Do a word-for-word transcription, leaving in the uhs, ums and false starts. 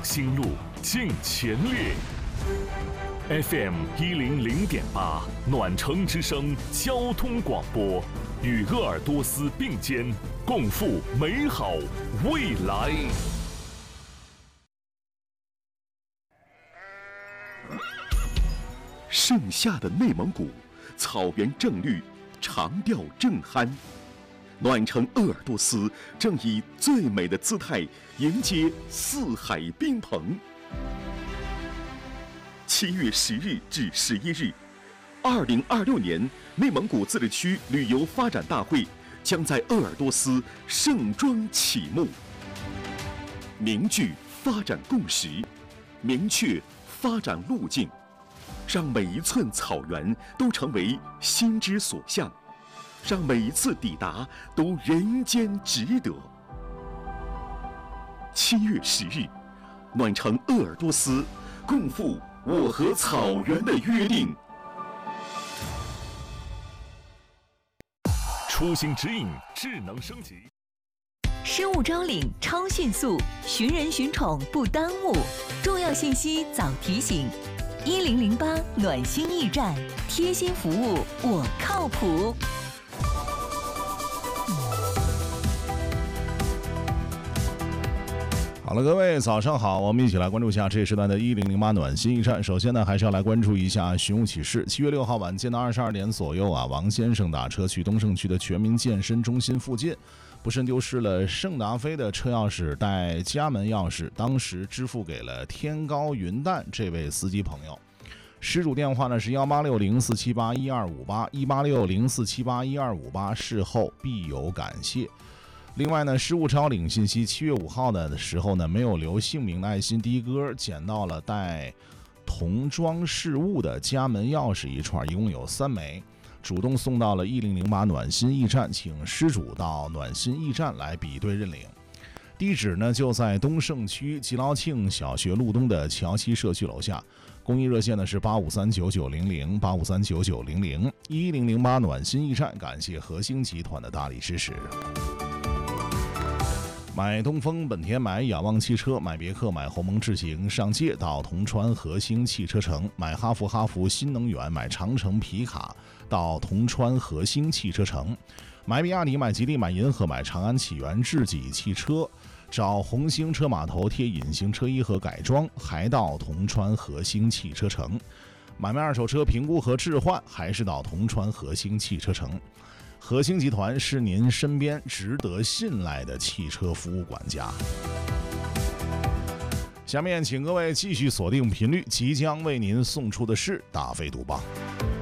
新路，尽全力。F M 一零零点八，暖城之声交通广播，与鄂尔多斯并肩，共赴美好未来。 盛夏的内蒙古，草原正绿，长调正酣。暖城鄂尔多斯正以最美的姿态迎接四海宾朋。七月十日至十一日，二零二六年内蒙古自治区旅游发展大会将在鄂尔多斯盛装启幕。凝聚发展共识，明确发展路径，让每一寸草原都成为心之所向，让每一次抵达都人间值得。七月十日，暖城鄂尔多斯，共赴我和草原的约定。 出行指引，智能升级。 失物招领超迅速，寻人寻宠不耽误，重要信息早提醒。一零零八暖心驿站，贴心服务，我靠谱。 好了，各位早上好，我们一起来关注一下这一时段的一零零八暖心驿站。首先呢，还是要来关注一下寻物启事。七月六号晚间的二十二点左右啊，王先生打车去东胜区的全民健身中心附近，不慎丢失了盛达飞的车钥匙带家门钥匙，当时支付给了天高云淡这位司机朋友。失主电话呢是幺八六零四七八一二五八一八六零四七八一二五八，事后必有感谢。另外呢，失物招领信息，七月五号的时候呢，没有留姓名的爱心的哥捡到了带童装饰物的家门钥匙一串，一共有三枚，主动送到了一零零八暖心驿站，请失主到暖心驿站来比对认领。地址呢就在东胜区吉劳庆小学路东的桥西社区楼下，公益热线呢是八五三九九零零八五三九九零零。一零零八暖心驿站感谢核心集团的大力支持。买东风本田，买仰望汽车，买别克，买鸿蒙智行上街到铜川核心汽车城，买哈弗哈弗新能源，买长城皮卡到铜川核心汽车城，买比亚迪，买吉利，买银河，买长安启源智己汽车，找红星车码头贴隐形车衣和改装，还到铜川核心汽车城。买卖二手车评估和置换，还是到铜川核心汽车城。核心集团是您身边值得信赖的汽车服务管家。下面请各位继续锁定频率，即将为您送出的是大飞赌棒。